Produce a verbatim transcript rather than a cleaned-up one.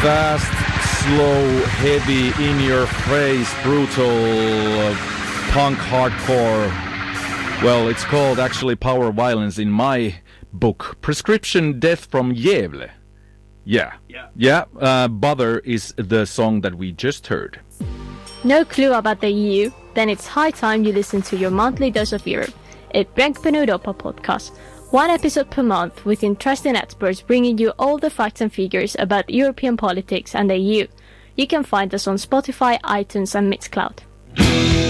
Fast, slow, heavy, in-your-face, brutal, uh, punk hardcore. Well, it's called actually power violence in my book, Prescription Death from Gävle. Yeah, yeah, yeah. Uh, Bother is the song that we just heard. No clue about the E U? Then it's high time you listen to your monthly dose of Europe, a Brännpunkt Europa podcast. One episode per month with interesting experts bringing you all the facts and figures about European politics and the E U. You can find us on Spotify, iTunes and Mixcloud.